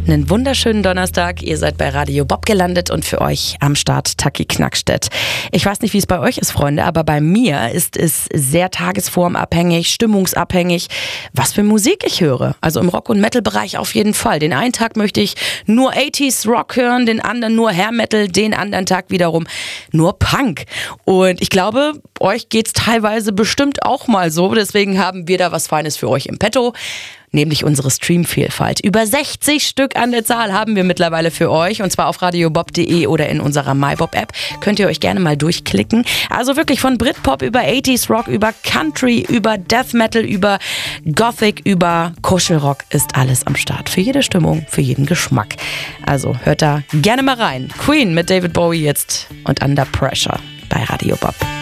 Einen wunderschönen Donnerstag. Ihr seid bei Radio Bob gelandet und für euch am Start Taki Knackstedt. Ich weiß nicht, wie es bei euch ist, Freunde, aber bei mir ist es sehr tagesformabhängig, stimmungsabhängig, was für Musik ich höre. Also im Rock- und Metal-Bereich auf jeden Fall. Den einen Tag möchte ich nur 80s Rock hören, den anderen nur Hair Metal, den anderen Tag wiederum nur Punk. Und ich glaube, euch geht's teilweise bestimmt auch mal so. Deswegen haben wir da was Feines für euch im Petto. Nämlich unsere Streamvielfalt. Über 60 Stück an der Zahl haben wir mittlerweile für euch, und zwar auf radiobob.de oder in unserer MyBob-App. Könnt ihr euch gerne mal durchklicken. Also wirklich von Britpop über 80s Rock, über Country, über Death Metal, über Gothic, über Kuschelrock ist alles am Start. Für jede Stimmung, für jeden Geschmack. Also hört da gerne mal rein. Queen mit David Bowie jetzt und Under Pressure bei Radio Bob.